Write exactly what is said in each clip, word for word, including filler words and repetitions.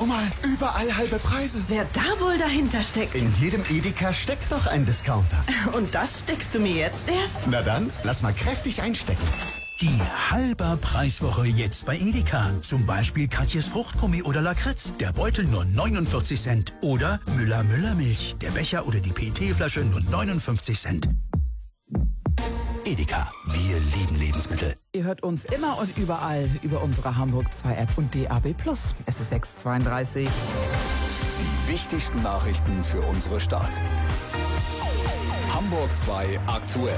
mal, überall halbe Preise. Wer da wohl dahinter steckt? In jedem Edeka steckt doch ein Discounter. Und das steckst du mir jetzt erst? Na dann, lass mal kräftig einstecken. Die halber Preiswoche jetzt bei Edeka. Zum Beispiel Katjes Fruchtgummi oder Lakritz. Der Beutel nur neunundvierzig Cent. Oder Müller-Müller-Milch. Der Becher oder die P E T-Flasche nur neunundfünfzig Cent. Edeka. Wir lieben Lebensmittel. Ihr hört uns immer und überall über unsere Hamburg zwei App und D A B Plus. Es ist sechs Uhr zweiunddreißig. Die wichtigsten Nachrichten für unsere Stadt. Hamburg zwei aktuell.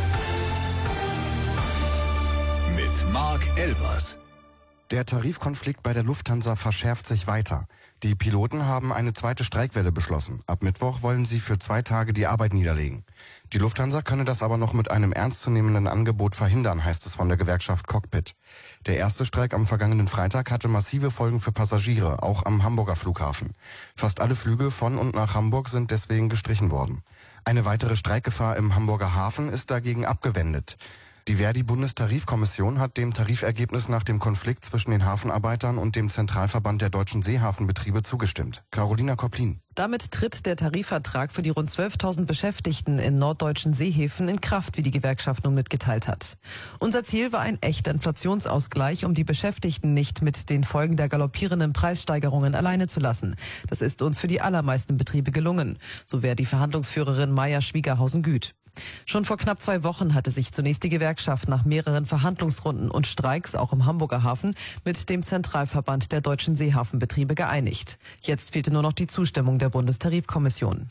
Mit Marc Elvers. Der Tarifkonflikt bei der Lufthansa verschärft sich weiter. Die Piloten haben eine zweite Streikwelle beschlossen. Ab Mittwoch wollen sie für zwei Tage die Arbeit niederlegen. Die Lufthansa könne das aber noch mit einem ernstzunehmenden Angebot verhindern, heißt es von der Gewerkschaft Cockpit. Der erste Streik am vergangenen Freitag hatte massive Folgen für Passagiere, auch am Hamburger Flughafen. Fast alle Flüge von und nach Hamburg sind deswegen gestrichen worden. Eine weitere Streikgefahr im Hamburger Hafen ist dagegen abgewendet. Die Verdi-Bundestarifkommission hat dem Tarifergebnis nach dem Konflikt zwischen den Hafenarbeitern und dem Zentralverband der deutschen Seehafenbetriebe zugestimmt. Carolina Koplin. Damit tritt der Tarifvertrag für die rund zwölftausend Beschäftigten in norddeutschen Seehäfen in Kraft, wie die Gewerkschaft nun mitgeteilt hat. Unser Ziel war ein echter Inflationsausgleich, um die Beschäftigten nicht mit den Folgen der galoppierenden Preissteigerungen alleine zu lassen. Das ist uns für die allermeisten Betriebe gelungen, so wäre die Verhandlungsführerin Maya Schwiegerhausen-Güth. Schon vor knapp zwei Wochen hatte sich zunächst die Gewerkschaft nach mehreren Verhandlungsrunden und Streiks, auch im Hamburger Hafen, mit dem Zentralverband der deutschen Seehafenbetriebe geeinigt. Jetzt fehlte nur noch die Zustimmung der Bundestarifkommission.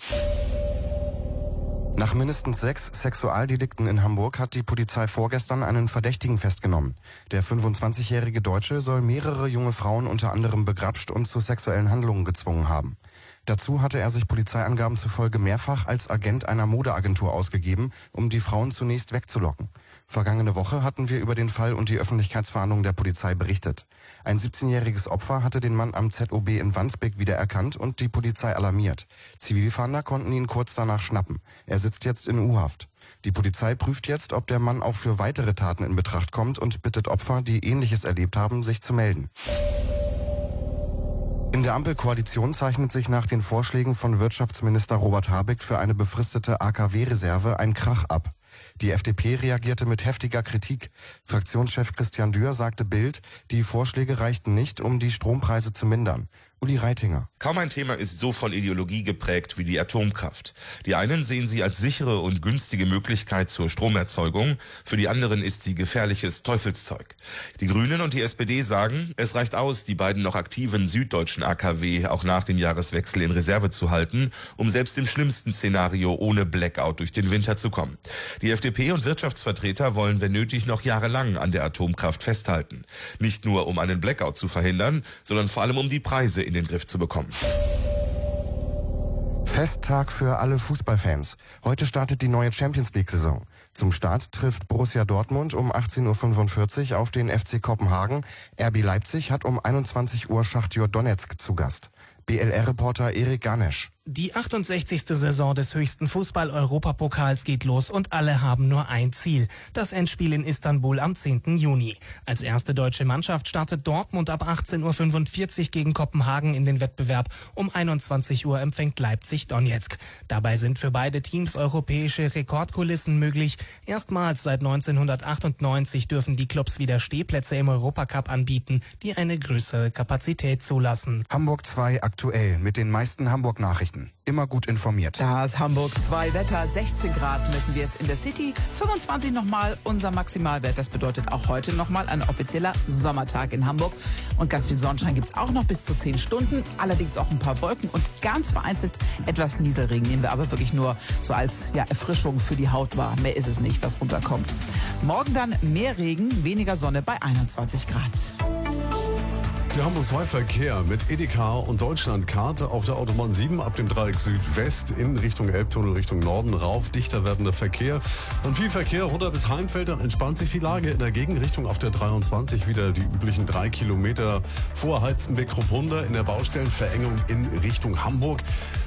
Nach mindestens sechs Sexualdelikten in Hamburg hat die Polizei vorgestern einen Verdächtigen festgenommen. Der fünfundzwanzigjährige Deutsche soll mehrere junge Frauen unter anderem begrapscht und zu sexuellen Handlungen gezwungen haben. Dazu hatte er sich Polizeiangaben zufolge mehrfach als Agent einer Modeagentur ausgegeben, um die Frauen zunächst wegzulocken. Vergangene Woche hatten wir über den Fall und die Öffentlichkeitsfahndung der Polizei berichtet. Ein siebzehnjähriges Opfer hatte den Mann am Z O B in Wandsbek wiedererkannt und die Polizei alarmiert. Zivilfahnder konnten ihn kurz danach schnappen. Er sitzt jetzt in U-Haft. Die Polizei prüft jetzt, ob der Mann auch für weitere Taten in Betracht kommt und bittet Opfer, die Ähnliches erlebt haben, sich zu melden. In der Ampelkoalition zeichnet sich nach den Vorschlägen von Wirtschaftsminister Robert Habeck für eine befristete A K W-Reserve ein Krach ab. Die F D P reagierte mit heftiger Kritik. Fraktionschef Christian Dürr sagte Bild, die Vorschläge reichten nicht, um die Strompreise zu mindern. Uli Reitinger. Kaum ein Thema ist so von Ideologie geprägt wie die Atomkraft. Die einen sehen sie als sichere und günstige Möglichkeit zur Stromerzeugung, für die anderen ist sie gefährliches Teufelszeug. Die Grünen und die S P D sagen, es reicht aus, die beiden noch aktiven süddeutschen A K W auch nach dem Jahreswechsel in Reserve zu halten, um selbst im schlimmsten Szenario ohne Blackout durch den Winter zu kommen. Die F D P und Wirtschaftsvertreter wollen, wenn nötig, noch jahrelang an der Atomkraft festhalten. Nicht nur, um einen Blackout zu verhindern, sondern vor allem, um die Preise in den Griff zu bekommen. Festtag für alle Fußballfans. Heute startet die neue Champions-League-Saison. Zum Start trifft Borussia Dortmund um achtzehn Uhr fünfundvierzig auf den F C Kopenhagen. R B Leipzig hat um einundzwanzig Uhr Schachtjor Donezk zu Gast. B L R-Reporter Erik Ganesch. Die achtundsechzigste Saison des höchsten Fußball-Europapokals geht los und alle haben nur ein Ziel. Das Endspiel in Istanbul am zehnten Juni. Als erste deutsche Mannschaft startet Dortmund ab achtzehn Uhr fünfundvierzig gegen Kopenhagen in den Wettbewerb. Um einundzwanzig Uhr empfängt Leipzig Donezk. Dabei sind für beide Teams europäische Rekordkulissen möglich. Erstmals seit neunzehnhundertachtundneunzig dürfen die Clubs wieder Stehplätze im Europacup anbieten, die eine größere Kapazität zulassen. Hamburg zwei aktuell mit den meisten Hamburg-Nachrichten. Immer gut informiert. Das Hamburg zwei Wetter, sechzehn Grad messen wir jetzt in der City, fünfundzwanzig nochmal unser Maximalwert. Das bedeutet auch heute nochmal ein offizieller Sommertag in Hamburg. Und ganz viel Sonnenschein gibt es auch noch bis zu zehn Stunden. Allerdings auch ein paar Wolken und ganz vereinzelt etwas Nieselregen. Nehmen wir aber wirklich nur so als ja, Erfrischung für die Haut wahr. Mehr ist es nicht, was runterkommt. Morgen dann mehr Regen, weniger Sonne bei einundzwanzig Grad. Der Hamburg zwei Verkehr mit Edeka und Deutschlandcard auf der Autobahn sieben ab dem Dreieck Südwest in Richtung Elbtunnel, Richtung Norden rauf. Dichter werdender Verkehr und viel Verkehr runter bis Heimfeld. Dann entspannt sich die Lage in der Gegenrichtung auf der dreiundzwanzig. Wieder die üblichen drei Kilometer vor Halstenbeck-Kruppunda in der Baustellenverengung in Richtung Hamburg.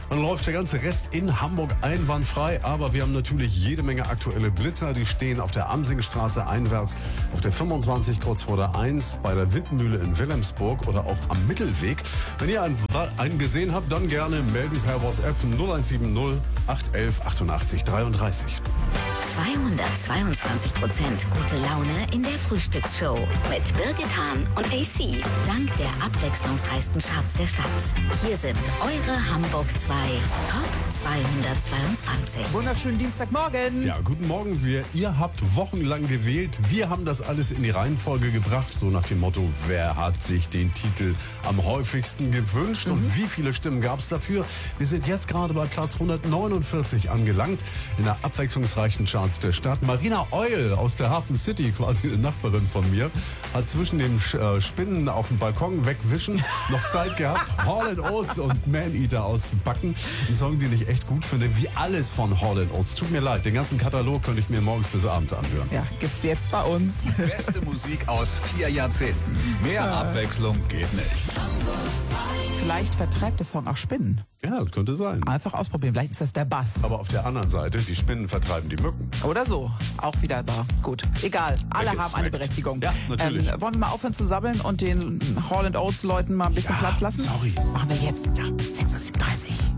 Dann läuft der ganze Rest in Hamburg einwandfrei. Aber wir haben natürlich jede Menge aktuelle Blitzer. Die stehen auf der Amsingstraße einwärts, auf der fünfundzwanzig kurz vor der eins, bei der Windmühle in Wilhelmsburg oder auch am Mittelweg. Wenn ihr einen, einen gesehen habt, dann gerne melden per WhatsApp null eins sieben null acht eins eins achtundachtzig dreiunddreißig. zweihundertzweiundzwanzig Prozent gute Laune in der Frühstücksshow mit Birgit Hahn und A C. Dank der abwechslungsreichsten Charts der Stadt. Hier sind eure Hamburg zwei Top zweihundertzweiundzwanzig. Wunderschönen Dienstagmorgen. Ja, guten Morgen. Wir, ihr habt wochenlang gewählt. Wir haben das alles in die Reihenfolge gebracht. So nach dem Motto, wer hat sich den Titel am häufigsten gewünscht? Mhm. Und wie viele Stimmen gab es dafür? Wir sind jetzt gerade bei Platz hundertneunundvierzig angelangt in der abwechslungsreichen Charts der Stadt. Marina Eul aus der Hafen City, quasi eine Nachbarin von mir, hat zwischen den äh, Spinnen auf dem Balkon wegwischen noch Zeit gehabt, Hall and Oates und Maneater auszupacken. Ein Song, den ich echt gut finde, wie alles von Hall and Oates. Tut mir leid, den ganzen Katalog könnte ich mir morgens bis abends anhören. Ja, gibt's jetzt bei uns. Beste Musik aus vier Jahrzehnten. Mehr Ja. Abwechslung geht nicht. Vielleicht vertreibt der Song auch Spinnen. Ja, das könnte sein. Einfach ausprobieren. Vielleicht ist das der Bass. Aber auf der anderen Seite, die Spinnen vertreiben die Mücken. Oder so. Auch wieder da. Gut. Egal. Alle haben eine Berechtigung. Ja, natürlich. Ähm, wollen wir mal aufhören zu sabbeln und den Hall and Oates Leuten mal ein bisschen Ja, Platz lassen? sorry. Machen wir jetzt. Ja. sechs Uhr siebenunddreißig.